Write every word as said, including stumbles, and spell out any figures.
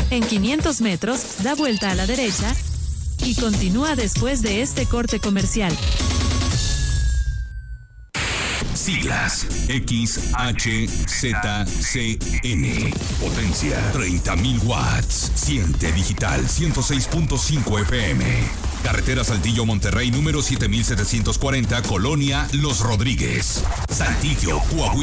En quinientos metros, da vuelta a la derecha y continúa después de este corte comercial. Siglas X H Z C N. Potencia treinta mil watts. Siente digital ciento seis punto cinco F M. Carretera Saltillo Monterrey número siete mil setecientos cuarenta, Colonia Los Rodríguez. Saltillo, Coahuila.